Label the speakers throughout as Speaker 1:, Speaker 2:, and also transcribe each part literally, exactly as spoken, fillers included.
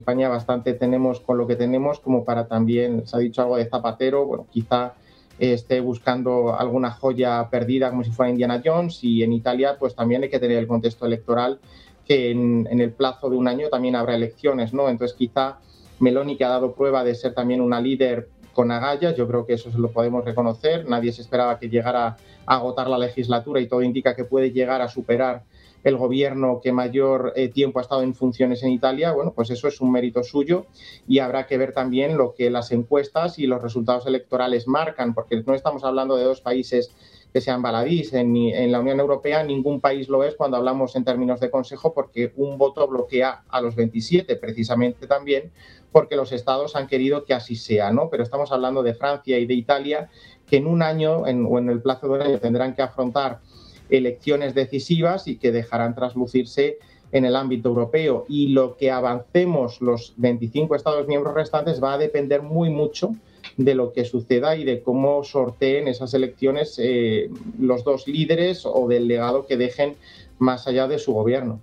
Speaker 1: España bastante tenemos con lo que tenemos como para también, se ha dicho algo de Zapatero, bueno, quizá esté buscando alguna joya perdida como si fuera Indiana Jones, y en Italia pues también hay que tener el contexto electoral, que en, en el plazo de un año también habrá elecciones, ¿no? Entonces quizá Meloni, que ha dado prueba de ser también una líder con agallas, yo creo que eso se lo podemos reconocer, nadie se esperaba que llegara a agotar la legislatura y todo indica que puede llegar a superar el gobierno que mayor eh, tiempo ha estado en funciones en Italia. Bueno, pues eso es un mérito suyo y habrá que ver también lo que las encuestas y los resultados electorales marcan, porque no estamos hablando de dos países que sean baladís. En, en la Unión Europea ningún país lo es cuando hablamos en términos de Consejo, porque un voto bloquea a los veintisiete, precisamente también porque los estados han querido que así sea, ¿no? Pero estamos hablando de Francia y de Italia, que en un año en, o en el plazo de un año tendrán que afrontar elecciones decisivas y que dejarán traslucirse en el ámbito europeo. Y lo que avancemos los veinticinco Estados miembros restantes va a depender muy mucho de lo que suceda y de cómo sorteen esas elecciones eh, los dos líderes o del legado que dejen más allá de su gobierno.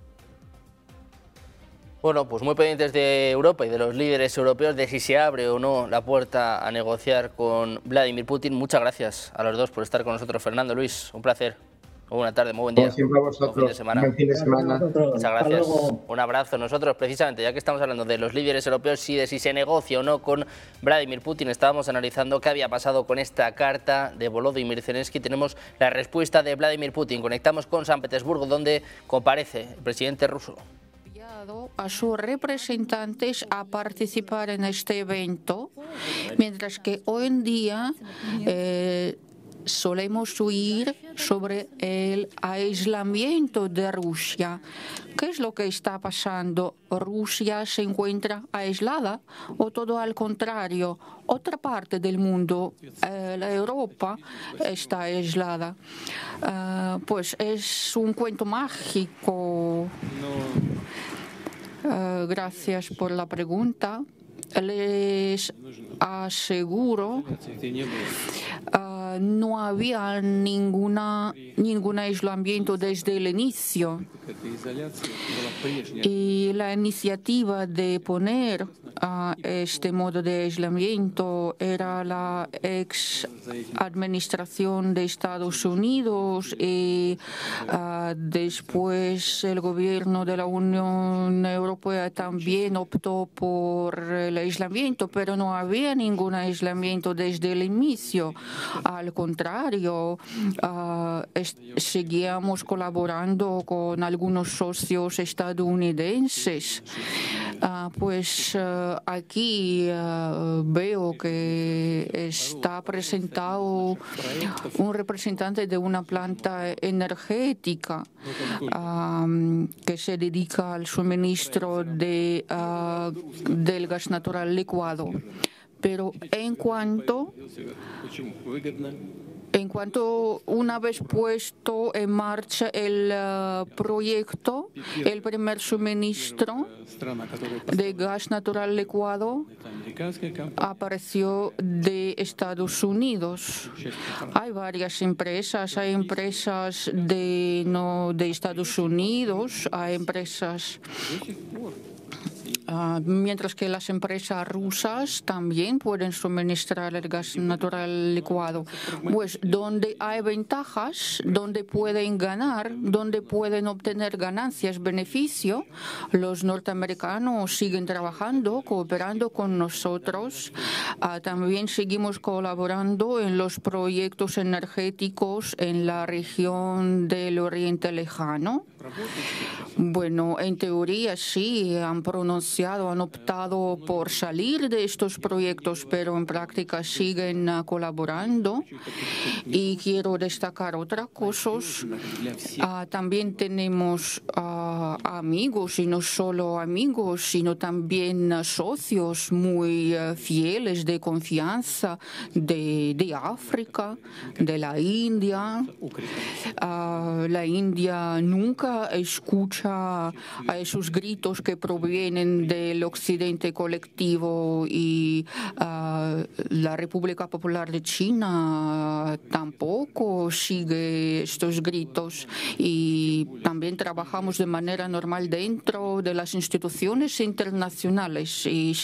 Speaker 2: Bueno, pues muy pendientes de Europa y de los líderes europeos, de si se abre o no la puerta a negociar con Vladimir Putin. Muchas gracias a los dos por estar con nosotros. Fernando, Luis, un placer. Muy buena tarde, muy buen día.
Speaker 1: Como siempre a vosotros,
Speaker 2: buen fin de semana.
Speaker 1: buen fin de semana.
Speaker 2: Muchas gracias. Un abrazo. Nosotros, precisamente, ya que estamos hablando de los líderes europeos y de si se negocia o no con Vladimir Putin, estábamos analizando qué había pasado con esta carta de Volodymyr Zelensky. Tenemos la respuesta de Vladimir Putin. Conectamos con San Petersburgo, donde comparece el presidente ruso.
Speaker 3: A sus representantes a participar en este evento, mientras que hoy en día eh, solemos oír sobre el aislamiento de Rusia. ¿Qué es lo que está pasando? ¿Rusia se encuentra aislada o todo al contrario? Otra parte del mundo, eh, la Europa, está aislada. Uh, pues es un cuento mágico. Uh, gracias por la pregunta. Les aseguro, uh, no había ninguna, ningún aislamiento desde el inicio. Y la iniciativa de poner uh, este modo de aislamiento era la ex administración de Estados Unidos y uh, después el gobierno de la Unión Europea también optó por el aislamiento, pero no había ningún aislamiento desde el inicio. Al contrario, uh, seguíamos colaborando con algunos socios estadounidenses. Uh, pues uh, aquí uh, veo que está presentado un representante de una planta energética uh, que se dedica al suministro de, uh, del gas natural licuado. Pero en cuanto En cuanto una vez puesto en marcha el uh, proyecto, el primer suministro de gas natural licuado apareció de Estados Unidos. Hay varias empresas, hay empresas de, no, de Estados Unidos, hay empresas... Uh, mientras que las empresas rusas también pueden suministrar el gas natural licuado. Pues donde hay ventajas, donde pueden ganar, donde pueden obtener ganancias, beneficio, los norteamericanos siguen trabajando, cooperando con nosotros. Uh, también seguimos colaborando en los proyectos energéticos en la región del Oriente Lejano. Bueno, en teoría sí, han pronunciado, han optado por salir de estos proyectos, pero en práctica siguen uh, colaborando. Y quiero destacar otras cosas. Uh, también tenemos uh, amigos, y no solo amigos, sino también uh, socios muy uh, fieles, de confianza, de, de África, de la India. Uh, la India nunca nunca escucha a esos gritos que provienen del occidente colectivo y uh, la República Popular de China tampoco sigue estos gritos y también trabajamos de manera normal dentro de las instituciones internacionales y